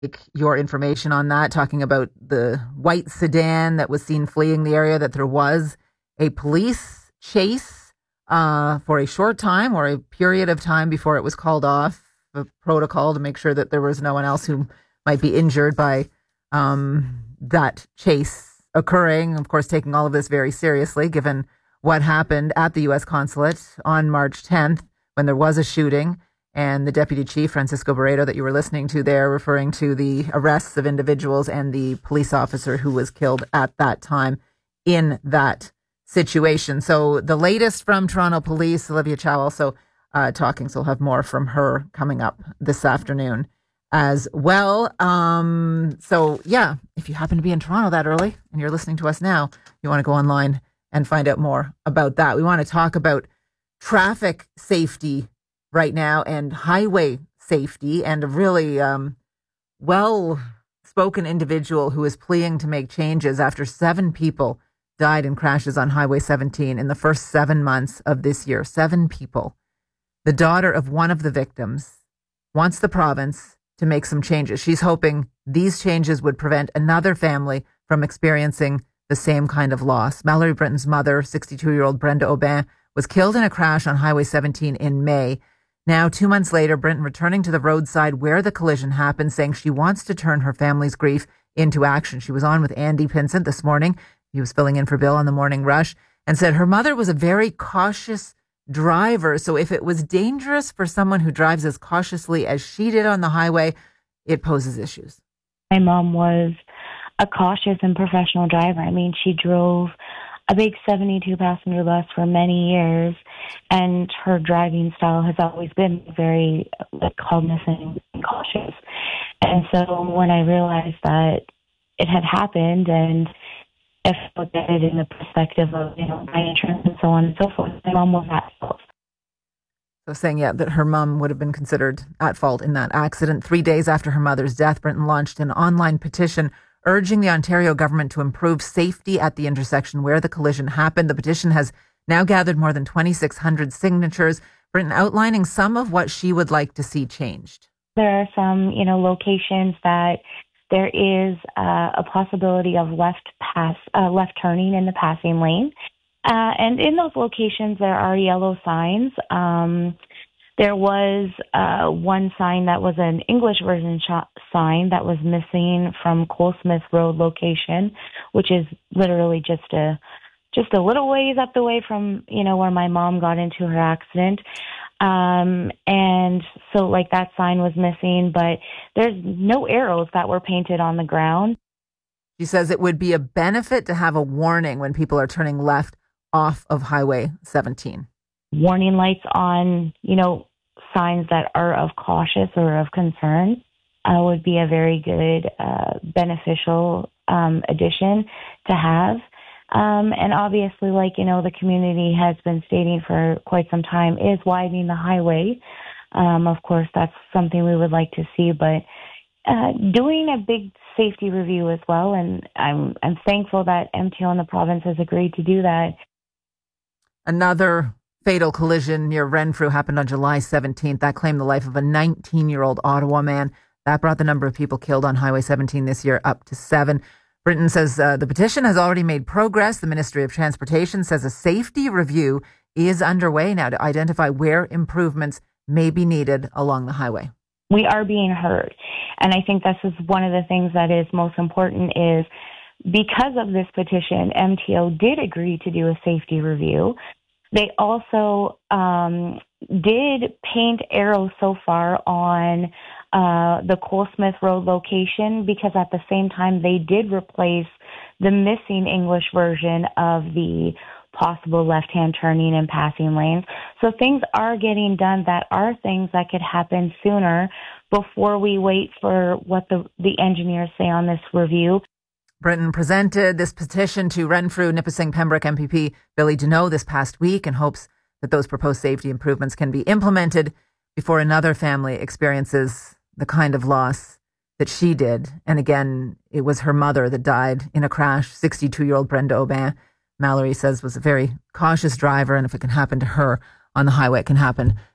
Your information on that, talking about the white sedan that was seen fleeing the area, that there was a police chase for a short time or a period of time before it was called off, a protocol to make sure that there was no one else who might be injured by that chase occurring. Of course, taking all of this very seriously, given what happened at the U.S. consulate on March 10th when there was a shooting. And the deputy chief, Francisco Barreto, that you were listening to there, referring to the arrests of individuals and the police officer who was killed at that time in that situation. So the latest from Toronto Police, Olivia Chow also talking. So we'll have more from her coming up this afternoon as well. So yeah, if you happen to be in Toronto that early and you're listening to us now, you want to go online and find out more about that. We want to talk about traffic safety right now and highway safety, and a really well-spoken individual who is pleading to make changes after 7 people died in crashes on Highway 17 in the first 7 months of this year. 7 people. The daughter of one of the victims wants the province to make some changes. She's hoping these changes would prevent another family from experiencing the same kind of loss. Mallory Britton's mother, 62-year-old Brenda Aubin, was killed in a crash on Highway 17 in May. Now, 2 months later, Britton returning to the roadside where the collision happened, saying she wants to turn her family's grief into action. She was on with Andy Pinsent this morning. He was filling in for Bill on the Morning Rush, and said her mother was a very cautious driver. So if it was dangerous for someone who drives as cautiously as she did on the highway, it poses issues. My mom was a cautious and professional driver. I mean, she drove a big 72 passenger bus for many years, and her driving style has always been very cognizant and cautious. And so when I realized that it had happened, and if I looked at it in the perspective of, my insurance and so on and so forth, my mom was at fault. So saying, that her mom would have been considered at fault in that accident. 3 days after her mother's death, Britton launched an online petition urging the Ontario government to improve safety at the intersection where the collision happened. The petition has now gathered more than 2,600 signatures. Britton outlining some of what she would like to see changed. There are some, locations that there is a possibility of left turning in the passing lane. And in those locations, there are yellow signs. There was one sign that was an English version sign that was missing from Colesmith Road location, which is literally just a little ways up the way from, where my mom got into her accident. And so that sign was missing, but there's no arrows that were painted on the ground. She says it would be a benefit to have a warning when people are turning left off of Highway 17. Warning lights on, signs that are of cautious or of concern would be a very good, beneficial addition to have. And obviously, the community has been stating for quite some time, is widening the highway. Of course, that's something we would like to see, but doing a big safety review as well. And I'm thankful that MTO and the province has agreed to do that. Another fatal collision near Renfrew happened on July 17th. That claimed the life of a 19-year-old Ottawa man. That brought the number of people killed on Highway 17 this year up to 7. Britton says the petition has already made progress. The Ministry of Transportation says a safety review is underway now to identify where improvements may be needed along the highway. We are being heard. And I think this is one of the things that is most important is because of this petition, MTO did agree to do a safety review. They also did paint arrows so far on the Colesmith Road location because at the same time they did replace the missing English version of the possible left-hand turning and passing lanes. So things are getting done that are things that could happen sooner before we wait for what the engineers say on this review. Britton presented this petition to Renfrew Nipissing Pembroke MPP Billy Deneau this past week in hopes that those proposed safety improvements can be implemented before another family experiences the kind of loss that she did. And again, it was her mother that died in a crash. 62-year-old Brenda Aubin, Mallory says, was a very cautious driver, and if it can happen to her on the highway, it can happen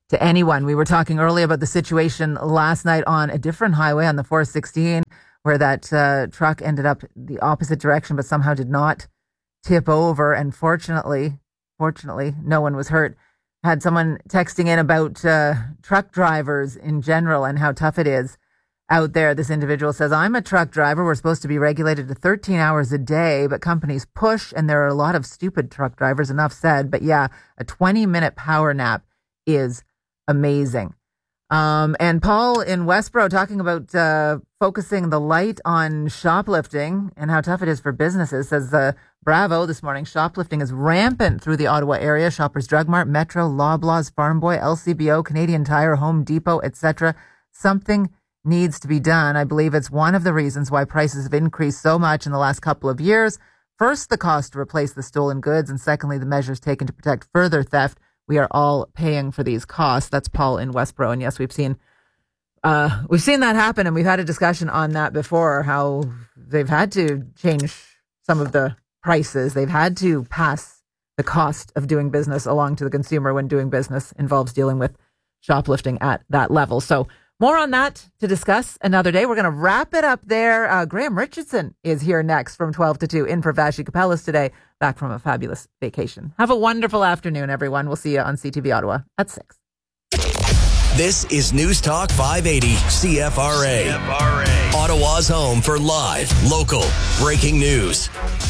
to anyone. We were talking earlier about the situation last night on a different highway on the 416 where that truck ended up the opposite direction but somehow did not tip over. And fortunately, no one was hurt. Had someone texting in about truck drivers in general and how tough it is out there. This individual says, I'm a truck driver. We're supposed to be regulated to 13 hours a day, but companies push, and there are a lot of stupid truck drivers, enough said. But yeah, a 20-minute power nap is amazing. And Paul in Westboro talking about focusing the light on shoplifting and how tough it is for businesses, says Bravo this morning, shoplifting is rampant through the Ottawa area. Shoppers Drug Mart, Metro, Loblaws, Farm Boy, LCBO, Canadian Tire, Home Depot, etc. Something needs to be done. I believe it's one of the reasons why prices have increased so much in the last couple of years. First, the cost to replace the stolen goods, and secondly, the measures taken to protect further theft. We are all paying for these costs. That's Paul in Westboro. And yes, we've seen that happen, and we've had a discussion on that before, how they've had to change some of the prices. They've had to pass the cost of doing business along to the consumer when doing business involves dealing with shoplifting at that level. So more on that to discuss another day. We're going to wrap it up there. Graham Richardson is here next from 12 to 2 in for Vashi Capellas today, back from a fabulous vacation. Have a wonderful afternoon, everyone. We'll see you on CTV Ottawa at 6. This is News Talk 580 CFRA. Ottawa's home for live, local, breaking news.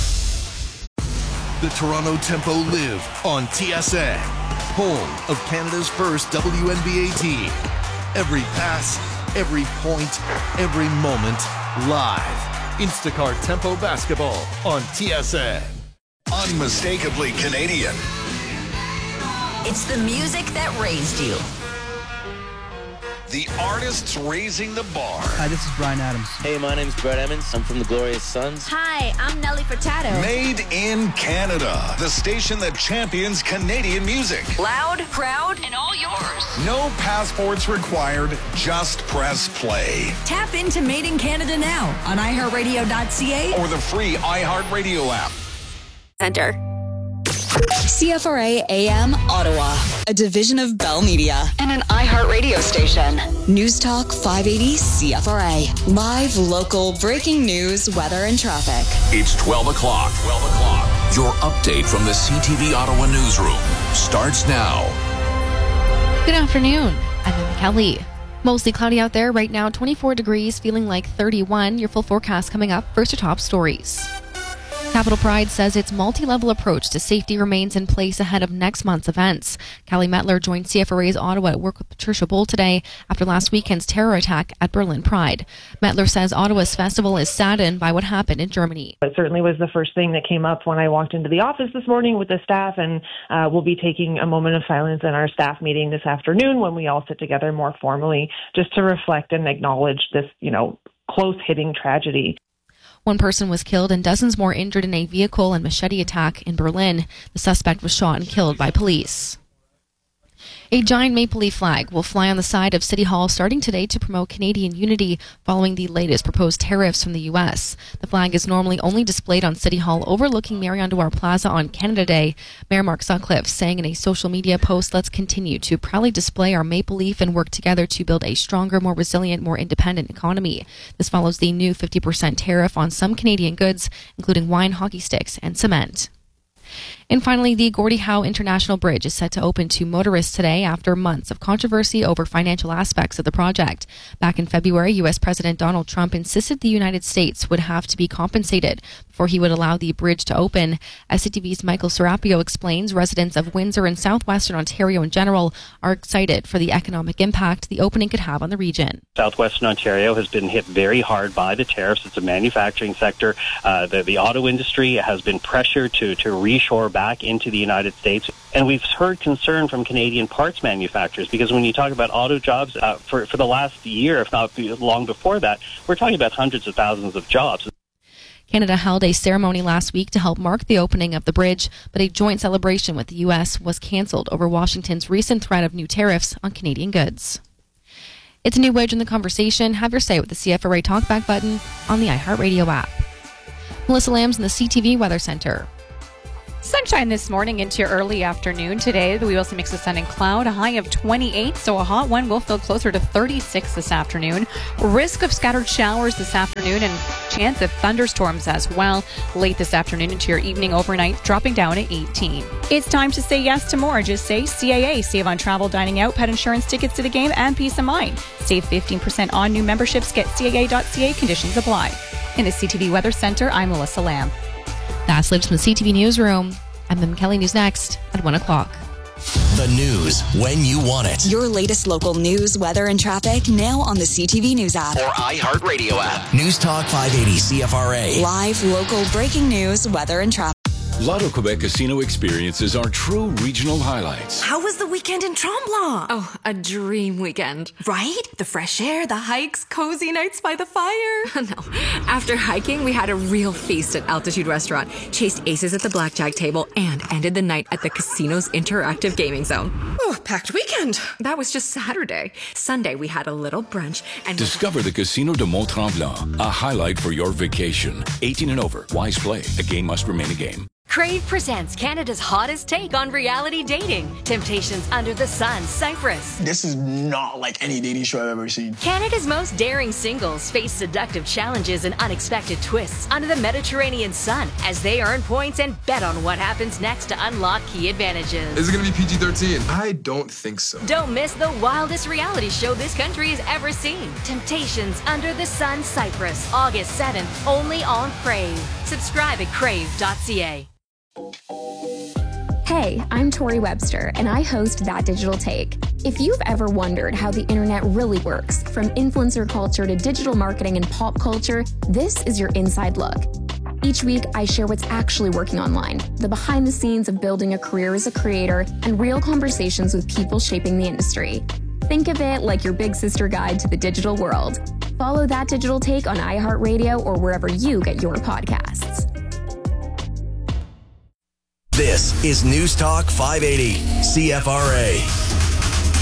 The Toronto Tempo live on TSN, home of Canada's first WNBA team. Every pass, every point, every moment, live. Instacart Tempo Basketball on TSN. Unmistakably Canadian. It's the music that raised you. The artists raising the bar. Hi, this is Brian Adams. Hey, my name's Brett Emmons. I'm from the Glorious Sons. Hi, I'm Nelly Furtado. Made in Canada. The station that champions Canadian music. Loud, proud, and all yours. No passports required. Just press play. Tap into Made in Canada now on iHeartRadio.ca or the free iHeartRadio app. Center. CFRA AM Ottawa, a division of Bell Media and an iHeartRadio station. News Talk 580 CFRA. Live, local, breaking news, weather, and traffic. It's 12 o'clock. Your update from the CTV Ottawa newsroom starts now. Good afternoon. I'm Emma Kelly. Mostly cloudy out there right now, 24 degrees, feeling like 31. Your full forecast coming up. First to top stories. Capital Pride says its multi-level approach to safety remains in place ahead of next month's events. Callie Mettler joined CFRA's Ottawa at work with Patricia Bull today after last weekend's terror attack at Berlin Pride. Mettler says Ottawa's festival is saddened by what happened in Germany. It certainly was the first thing that came up when I walked into the office this morning with the staff, and we'll be taking a moment of silence in our staff meeting this afternoon when we all sit together more formally just to reflect and acknowledge this, close-hitting tragedy. One person was killed and dozens more injured in a vehicle and machete attack in Berlin. The suspect was shot and killed by police. A giant maple leaf flag will fly on the side of City Hall starting today to promote Canadian unity following the latest proposed tariffs from the U.S. The flag is normally only displayed on City Hall overlooking Marion Dewar Plaza on Canada Day. Mayor Mark Sutcliffe saying in a social media post, "Let's continue to proudly display our maple leaf and work together to build a stronger, more resilient, more independent economy." This follows the new 50% tariff on some Canadian goods, including wine, hockey sticks, and cement. And finally, the Gordie Howe International Bridge is set to open to motorists today after months of controversy over financial aspects of the project. Back in February, U.S. President Donald Trump insisted the United States would have to be compensated before he would allow the bridge to open. SCTV's Michael Serapio explains residents of Windsor and southwestern Ontario in general are excited for the economic impact the opening could have on the region. Southwestern Ontario has been hit very hard by the tariffs. It's a manufacturing sector. The auto industry has been pressured to reshore back into the United States. And we've heard concern from Canadian parts manufacturers because when you talk about auto jobs for the last year, if not long before that, we're talking about hundreds of thousands of jobs. Canada held a ceremony last week to help mark the opening of the bridge, but a joint celebration with the U.S. was canceled over Washington's recent threat of new tariffs on Canadian goods. It's a new wedge in the conversation. Have your say with the CFRA Talkback button on the iHeartRadio app. Melissa Lambs in the CTV Weather Center. Sunshine this morning into your early afternoon. Today, we will see a mix of sun and cloud, a high of 28, so a hot one will feel closer to 36 this afternoon. Risk of scattered showers this afternoon and chance of thunderstorms as well. Late this afternoon into your evening overnight, dropping down to 18. It's time to say yes to more. Just say CAA. Save on travel, dining out, pet insurance, tickets to the game, and peace of mind. Save 15% on new memberships. Get CAA.ca. Conditions apply. In the CTV Weather Center, I'm Melissa Lamb. That's Lives from the CTV Newsroom. I'm Em Kelly. News next at 1 o'clock. The news when you want it. Your latest local news, weather, and traffic now on the CTV News app. Or iHeartRadio app. News Talk 580 CFRA. Live, local, breaking news, weather, and traffic. Lotto Quebec Casino experiences are true regional highlights. How was the weekend in Tremblant? Oh, a dream weekend. Right? The fresh air, the hikes, cozy nights by the fire. No. After hiking, we had a real feast at Altitude Restaurant, chased aces at the blackjack table, and ended the night at the casino's interactive gaming zone. Oh, packed weekend. That was just Saturday. Sunday, we had a little brunch and... Discover the Casino de Mont-Tremblant, a highlight for your vacation. 18 and over. Wise play. A game must remain a game. Crave presents Canada's hottest take on reality dating. Temptations Under the Sun, Cyprus. This is not like any dating show I've ever seen. Canada's most daring singles face seductive challenges and unexpected twists under the Mediterranean sun as they earn points and bet on what happens next to unlock key advantages. Is it going to be PG-13? I don't think so. Don't miss the wildest reality show this country has ever seen. Temptations Under the Sun, Cyprus. August 7th, only on Crave. Subscribe at crave.ca. Hey, I'm Tori Webster, and I host That Digital Take. If you've ever wondered how the internet really works, from influencer culture to digital marketing and pop culture, this is your inside look. Each week, I share what's actually working online, the behind the scenes of building a career as a creator, and real conversations with people shaping the industry. Think of it like your big sister guide to the digital world. Follow That Digital Take on iHeartRadio or wherever you get your podcasts. This is News Talk 580 CFRA.